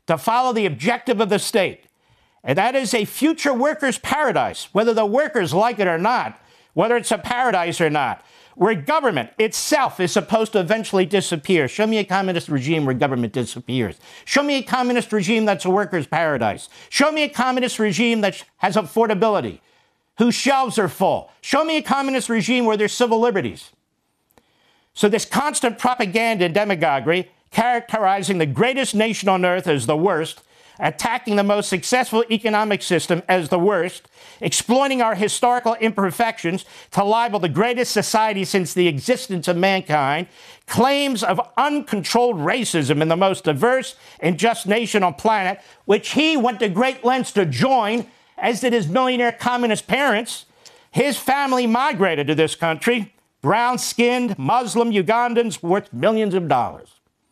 to follow the objective of the state. And that is a future workers' paradise, whether the workers like it or not, whether it's a paradise or not, where government itself is supposed to eventually disappear. Show me a communist regime where government disappears. Show me a communist regime that's a workers' paradise. Show me a communist regime that has affordability, whose shelves are full. Show me a communist regime where there's civil liberties. So this constant propaganda and demagoguery, characterizing the greatest nation on earth as the worst, attacking the most successful economic system as the worst, exploiting our historical imperfections to libel the greatest society since the existence of mankind, claims of uncontrolled racism in the most diverse and just nation on planet, which he went to great lengths to join, as did his millionaire communist parents. His family migrated to this country, brown-skinned Muslim Ugandans worth millions of dollars.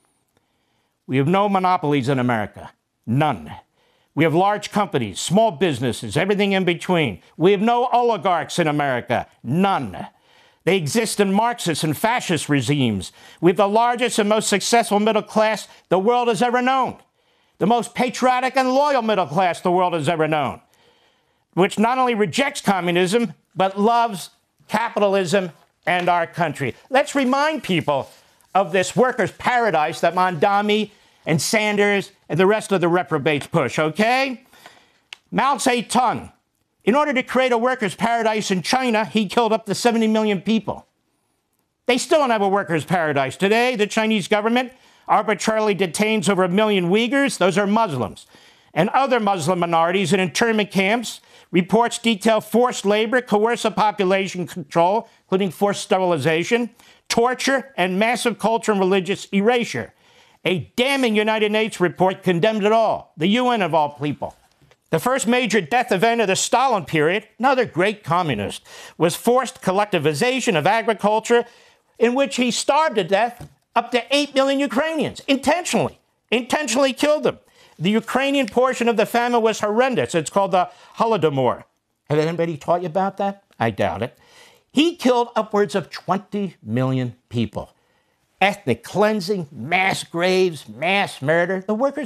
We have no monopolies in America. None. We have large companies, small businesses, everything in between. We have no oligarchs in America. None. They exist in Marxist and fascist regimes. We have the largest and most successful middle class the world has ever known. The most patriotic and loyal middle class the world has ever known, which not only rejects communism, but loves capitalism and our country. Let's remind people of this workers' paradise that Mondami and Sanders and the rest of the reprobates push, okay? Mao Zedong, in order to create a workers' paradise in China, he killed up to 70 million people. They still don't have a workers' paradise today. The Chinese government arbitrarily detains over 1 million Uyghurs, those are Muslims, and other Muslim minorities in internment camps. Reports detail forced labor, coercive population control, including forced sterilization, torture, and massive cultural and religious erasure. A damning United Nations report condemned it all, the UN of all people. The first major death event of the Stalin period, another great communist, was forced collectivization of agriculture, in which he starved to death up to 8 million Ukrainians, intentionally killed them. The Ukrainian portion of the famine was horrendous. It's called the Holodomor. Have anybody taught you about that? I doubt it. He killed upwards of 20 million people. Ethnic cleansing, mass graves, mass murder. The workers'